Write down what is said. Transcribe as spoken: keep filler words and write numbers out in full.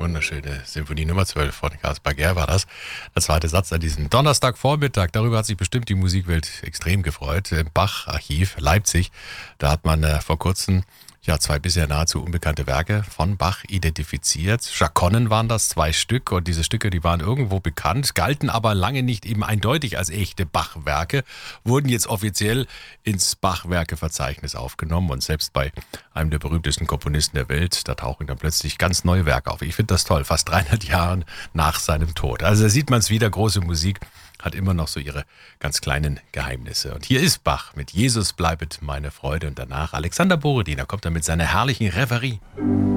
wunderschöne Symphonie Nummer zwölf von Caspar Gehr war das. Der zweite Satz an diesem Donnerstagvormittag. Darüber hat sich bestimmt die Musikwelt extrem gefreut. Im Bach-Archiv Leipzig, da hat man äh, vor kurzem ja zwei bisher nahezu unbekannte Werke von Bach identifiziert. Chaconnen waren das, zwei Stück, und diese Stücke, die waren irgendwo bekannt, galten aber lange nicht eben eindeutig als echte Bach-Werke, wurden jetzt offiziell ins Bach-Werke-Verzeichnis aufgenommen, und selbst bei einem der berühmtesten Komponisten der Welt, da tauchen dann plötzlich ganz neue Werke auf. Ich finde das toll, fast dreihundert Jahre nach seinem Tod. Also da sieht man es wieder, große Musik hat immer noch so ihre ganz kleinen Geheimnisse. Und hier ist Bach mit Jesus bleibet meine Freude, und danach Alexander Borodin, da kommt er mit seiner herrlichen Reverie.